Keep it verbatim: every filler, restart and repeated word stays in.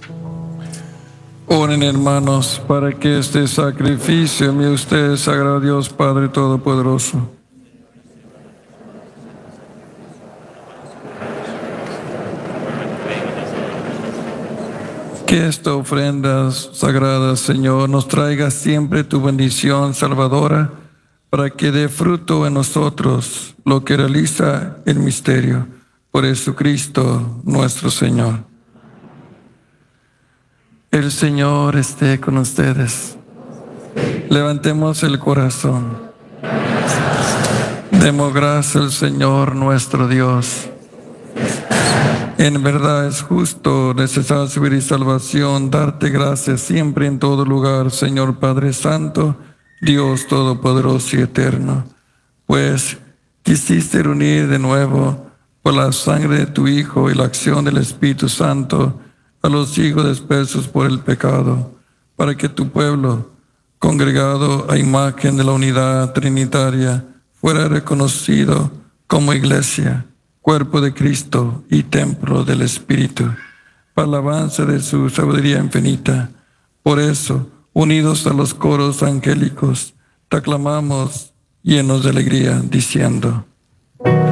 Oren, hermanos, para que este sacrificio mío ustedes haga a Dios Padre Todopoderoso. Que esta ofrenda sagrada, Señor, nos traiga siempre tu bendición salvadora, para que dé fruto en nosotros lo que realiza el misterio. Por Jesucristo nuestro Señor. El Señor esté con ustedes. Levantemos el corazón. Demos gracias al Señor nuestro Dios. En verdad es justo, necesario y salvación darte gracias siempre en todo lugar, Señor Padre Santo, Dios Todopoderoso y Eterno, pues quisiste reunir de nuevo por la sangre de tu Hijo y la acción del Espíritu Santo a los hijos dispersos por el pecado, para que tu pueblo, congregado a imagen de la unidad trinitaria, fuera reconocido como iglesia, cuerpo de Cristo y templo del Espíritu, para alabanza de su sabiduría infinita. Por eso, unidos a los coros angélicos, te aclamamos llenos de alegría, diciendo: